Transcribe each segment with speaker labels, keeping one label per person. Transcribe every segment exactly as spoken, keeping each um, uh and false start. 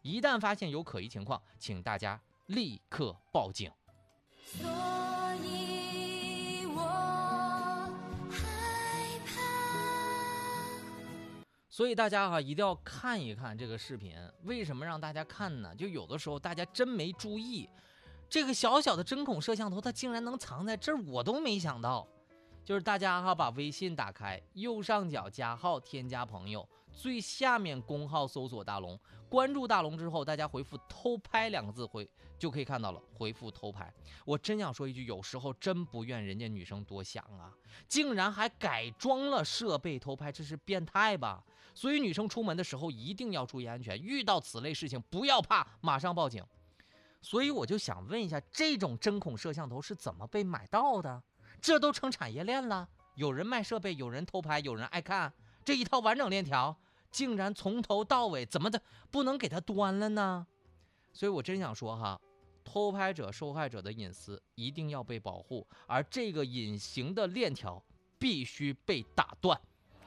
Speaker 1: 一旦发现有可疑情况，请大家立刻报警。
Speaker 2: 所以我害怕。
Speaker 1: 所以大家啊，一定要看一看这个视频。为什么让大家看呢？就有的时候大家真没注意，这个小小的针孔摄像头它竟然能藏在这儿，我都没想到。就是大家哈，把微信打开，右上角加号，添加朋友，最下面公号搜索大龙，关注大龙之后，大家回复偷拍两个字回就可以看到了，回复偷拍。我真想说一句，有时候真不怨人家女生多想啊，竟然还改装了设备偷拍，这是变态吧？所以女生出门的时候一定要注意安全，遇到此类事情不要怕，马上报警。所以我就想问一下，这种针孔摄像头是怎么被买到的？这都成产业链了，有人卖设备，有人偷拍，有人爱看，这一套完整链条竟然从头到尾怎么的不能给它端了呢？所以我真想说哈，偷拍者受害者的隐私一定要被保护，而这个隐形的链条必须被打断。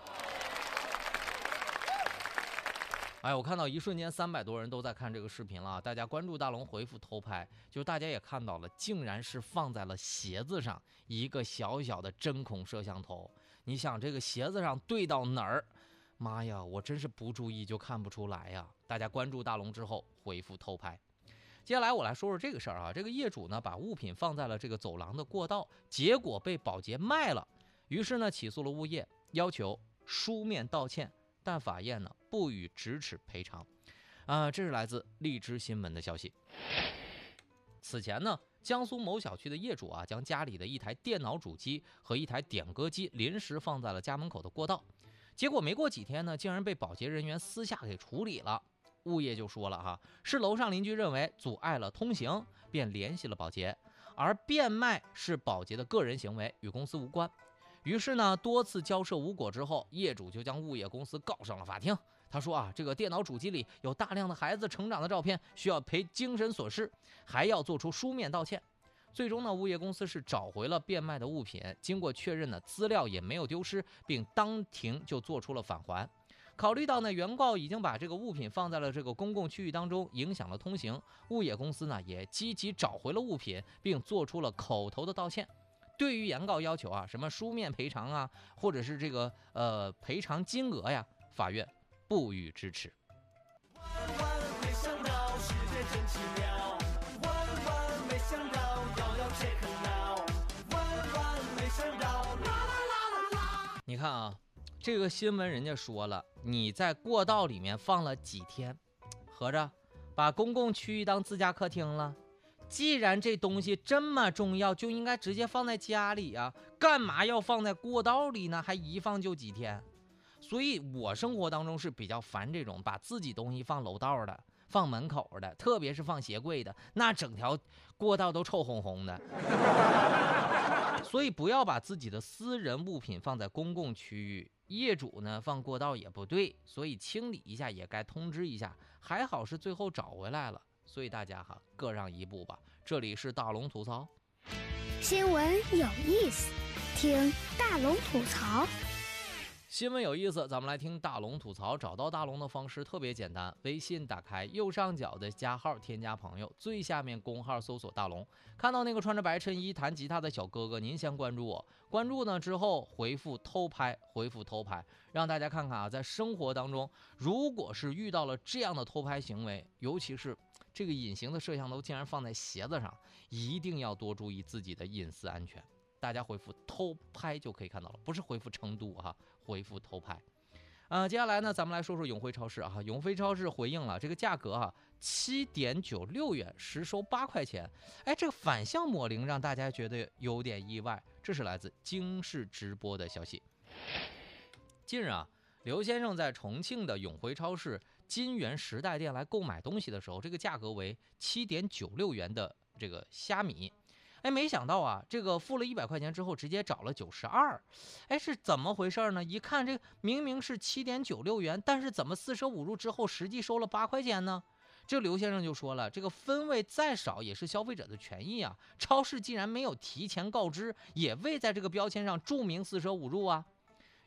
Speaker 1: 哎，我看到一瞬间三百多人都在看这个视频了，大家关注大龙，回复偷拍，就大家也看到了，竟然是放在了鞋子上一个小小的针孔摄像头。你想这个鞋子上对到哪儿？妈呀，我真是不注意就看不出来呀！大家关注大龙之后回复偷拍。接下来我来说说这个事儿啊，这个业主呢把物品放在了这个走廊的过道，结果被保洁卖了，于是呢起诉了物业，要求书面道歉。但法院呢不予支持赔偿，啊、呃，这是来自荔枝新闻的消息。此前呢，江苏某小区的业主啊，将家里的一台电脑主机和一台点歌机临时放在了家门口的过道，结果没过几天呢，竟然被保洁人员私下给处理了。物业就说了哈，是楼上邻居认为阻碍了通行，便联系了保洁，而变卖是保洁的个人行为，与公司无关。于是呢，多次交涉无果之后，业主就将物业公司告上了法庭。他说啊，这个电脑主机里有大量的孩子成长的照片，需要赔精神损失，还要做出书面道歉。最终呢，物业公司是找回了变卖的物品，经过确认呢，资料也没有丢失，并当庭就做出了返还。考虑到呢，原告已经把这个物品放在了这个公共区域当中，影响了通行，物业公司呢也积极找回了物品，并做出了口头的道歉。对于原告要求啊，什么书面赔偿啊，或者是这个呃赔偿金额呀，法院不予支持。
Speaker 3: 万万没想到世界真奇妙，万万没想到遥遥切克闹，万万没想到啦啦啦啦啦。
Speaker 1: 你看啊，这个新闻人家说了，你在过道里面放了几天，合着把公共区域当自家客厅了。既然这东西这么重要，就应该直接放在家里啊，干嘛要放在过道里呢？还一放就几天。所以我生活当中是比较烦这种把自己东西放楼道的，放门口的，特别是放鞋柜的，那整条过道都臭烘烘的。所以不要把自己的私人物品放在公共区域，业主呢放过道也不对，所以清理一下也该通知一下。还好是最后找回来了。所以大家哈，各让一步吧。这里是大龙吐槽，
Speaker 2: 新闻有意思，听大龙吐槽。
Speaker 1: 新闻有意思，咱们来听大龙吐槽。找到大龙的方式特别简单，微信打开右上角的加号，添加朋友，最下面公号搜索大龙，看到那个穿着白衬衣弹吉他的小哥哥，您先关注我，关注呢之后回复偷拍，回复偷拍，让大家看看啊，在生活当中，如果是遇到了这样的偷拍行为，尤其是这个隐形的摄像头竟然放在鞋子上，一定要多注意自己的隐私安全。大家回复偷拍就可以看到了，不是回复成都哈、啊，回复偷拍。呃，接下来呢，咱们来说说永辉超市啊。永辉超市回应了这个价格啊，七点九六元，实收八块钱。哎，这个反向抹零让大家觉得有点意外。这是来自京视直播的消息。近日啊，刘先生在重庆的永辉超市金源时代店来购买东西的时候，这个价格为七点九六元的这个虾米。哎，没想到啊，这个付了一百块钱之后，直接找了九十二，哎，是怎么回事呢？一看这个明明是七点九六元，但是怎么四舍五入之后，实际收了八块钱呢？这刘先生就说了，这个分位再少也是消费者的权益啊，超市既然没有提前告知，也未在这个标签上注明四舍五入啊。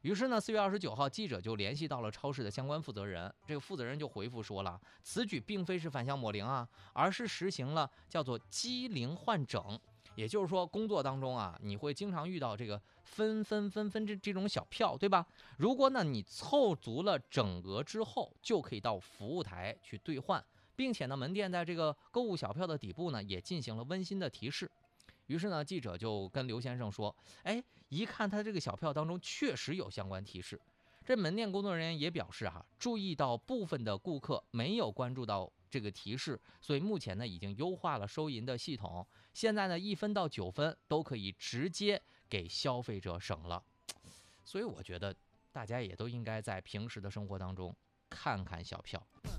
Speaker 1: 于是呢，四月二十九号，记者就联系到了超市的相关负责人，这个负责人就回复说了，此举并非是反向抹零啊，而是实行了叫做机零换整。也就是说，工作当中啊，你会经常遇到这个分分分分这这种小票，对吧？如果呢你凑足了整额之后，就可以到服务台去兑换，并且呢，门店在这个购物小票的底部呢，也进行了温馨的提示。于是呢，记者就跟刘先生说：“哎，一看他这个小票当中确实有相关提示。”这门店工作人员也表示哈、啊，注意到部分的顾客没有关注到这个提示，所以目前呢已经优化了收银的系统。现在呢一分到九分都可以直接给消费者省了。所以我觉得大家也都应该在平时的生活当中看看小票。